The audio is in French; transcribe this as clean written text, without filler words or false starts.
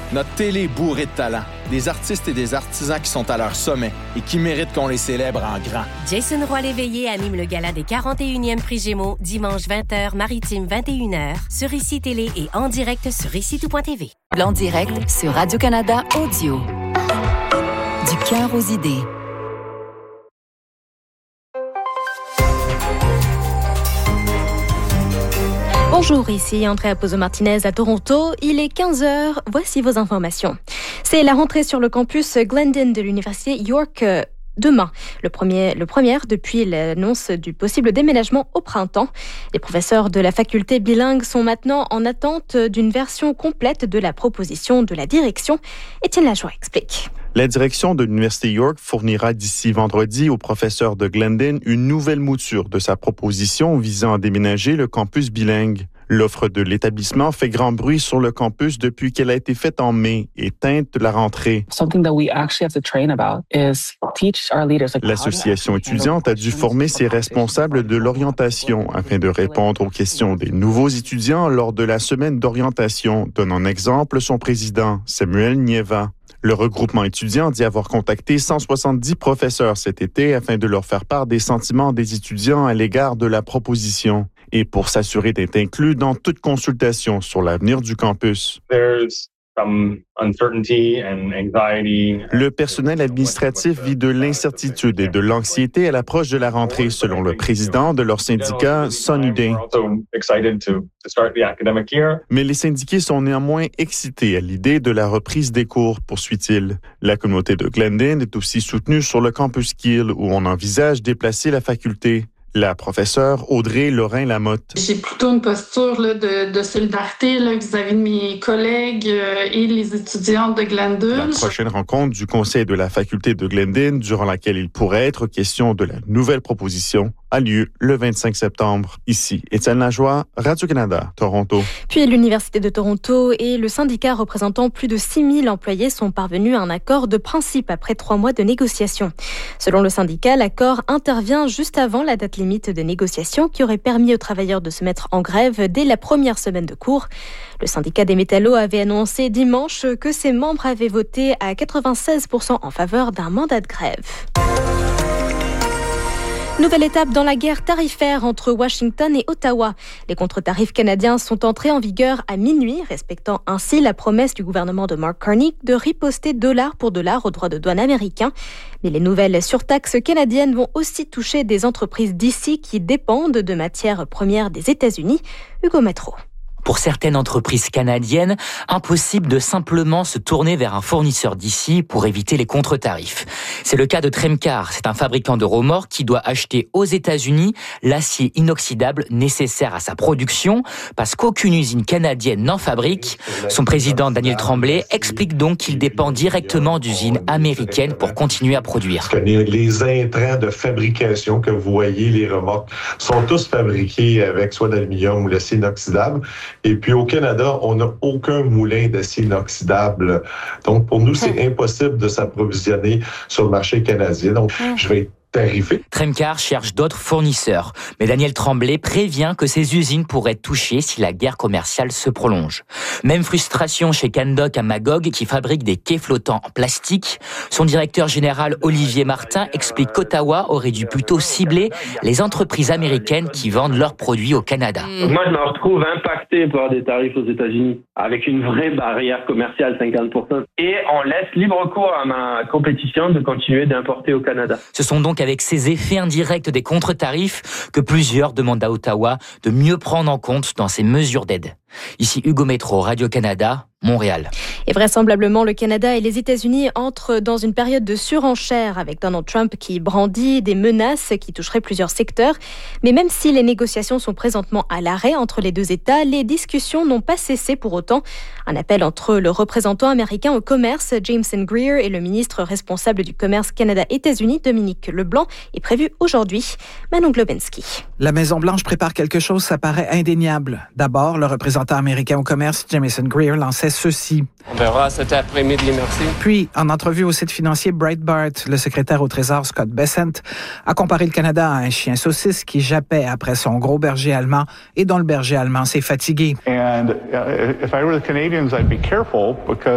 Notre télé est bourrée de talent. Des artistes et des artisans qui sont à leur sommet et qui méritent qu'on les célèbre en grand. Jason Roy-Léveillé anime le gala des 41e Prix Gémeaux, dimanche 20h, maritime 21h, sur ICI Télé et en direct sur ICI-tout.tv. En direct sur Radio-Canada Audio. Du cœur aux idées. Bonjour, ici Andrea Pozzo-Martinez à Toronto. Il est 15h. Voici vos informations. C'est la rentrée sur le campus Glendon de l'Université York demain. Le premier depuis l'annonce du possible déménagement au printemps. Les professeurs de la faculté bilingue sont maintenant en attente d'une version complète de la proposition de la direction. Étienne Lajoie explique. La direction de l'Université York fournira d'ici vendredi aux professeurs de Glendon une nouvelle mouture de sa proposition visant à déménager le campus bilingue. L'offre de l'établissement fait grand bruit sur le campus depuis qu'elle a été faite en mai et teinte la rentrée. L'association étudiante a dû former ses responsables de l'orientation afin de répondre aux questions des nouveaux étudiants lors de la semaine d'orientation, donne en exemple son président, Samuel Nieva. Le regroupement étudiant dit avoir contacté 170 professeurs cet été afin de leur faire part des sentiments des étudiants à l'égard de la proposition et pour s'assurer d'être inclus dans toute consultation sur l'avenir du campus. Le personnel administratif vit de l'incertitude et de l'anxiété à l'approche de la rentrée, selon le président de leur syndicat, Sunny Day. Mais les syndiqués sont néanmoins excités à l'idée de la reprise des cours, poursuit-il. La communauté de Glendon est aussi soutenue sur le campus Keele, où on envisage déplacer la faculté. La professeure Audrey Lorrain-Lamotte. J'ai plutôt une posture là, de solidarité là, vis-à-vis de mes collègues et les étudiantes de Glendon. La prochaine rencontre du conseil de la faculté de Glendon, durant laquelle il pourrait être question de la nouvelle proposition, a lieu le 25 septembre. Ici, Étienne Lajoie, Radio-Canada, Toronto. Puis l'Université de Toronto et le syndicat représentant plus de 6 000 employés sont parvenus à un accord de principe après 3 mois de négociations. Selon le syndicat, l'accord intervient juste avant la date limite de négociation qui aurait permis aux travailleurs de se mettre en grève dès la première semaine de cours. Le syndicat des métallos avait annoncé dimanche que ses membres avaient voté à 96% en faveur d'un mandat de grève. Nouvelle étape dans la guerre tarifaire entre Washington et Ottawa. Les contre-tarifs canadiens sont entrés en vigueur à minuit, respectant ainsi la promesse du gouvernement de Mark Carney de riposter dollar pour dollar aux droits de douane américains. Mais les nouvelles surtaxes canadiennes vont aussi toucher des entreprises d'ici qui dépendent de matières premières des États-Unis. Hugo Metro. Pour certaines entreprises canadiennes, impossible de simplement se tourner vers un fournisseur d'ici pour éviter les contre-tarifs. C'est le cas de Tremcar, c'est un fabricant de remorques qui doit acheter aux États-Unis l'acier inoxydable nécessaire à sa production parce qu'aucune usine canadienne n'en fabrique. Son président Daniel Tremblay explique donc qu'il dépend directement d'usines américaines pour continuer à produire. Les intrants de fabrication que vous voyez, les remorques, sont tous fabriqués avec soit d'aluminium ou l'acier inoxydable. Et puis au Canada, on n'a aucun moulin d'acier inoxydable. Donc pour nous, c'est impossible de s'approvisionner sur le marché canadien. Donc je vais être tarifé. Tremcar cherche d'autres fournisseurs, mais Daniel Tremblay prévient que ces usines pourraient être touchées si la guerre commerciale se prolonge. Même frustration chez Candoc à Magog qui fabrique des quais flottants en plastique. Son directeur général Olivier Martin explique qu'Ottawa aurait dû plutôt cibler les entreprises américaines qui vendent leurs produits au Canada. Moi, je me retrouve impacté par des tarifs aux États-Unis avec une vraie barrière commerciale 50%. Et on laisse libre cours à ma compétition de continuer d'importer au Canada. Ce sont donc avec ces effets indirects des contre-tarifs que plusieurs demandent à Ottawa de mieux prendre en compte dans ces mesures d'aide. Ici Hugo Metro, Radio-Canada, Montréal. Et vraisemblablement, le Canada et les États-Unis entrent dans une période de surenchère avec Donald Trump qui brandit des menaces qui toucheraient plusieurs secteurs. Mais même si les négociations sont présentement à l'arrêt entre les deux États, les discussions n'ont pas cessé pour autant. Un appel entre le représentant américain au commerce, Jameson Greer, et le ministre responsable du commerce Canada-États-Unis, Dominique Leblanc, est prévu aujourd'hui. Manon Globensky. La Maison-Blanche prépare quelque chose, ça paraît indéniable. D'abord, le représentant américain au commerce, Jameson Greer, lançait ceci. On verra cet après-midi, merci. Puis, en entrevue au site financier Breitbart, le secrétaire au Trésor Scott Bessent a comparé le Canada à un chien saucisse qui jappait après son gros berger allemand et dont le berger allemand s'est fatigué. And if I were the Canadians, I'd be careful because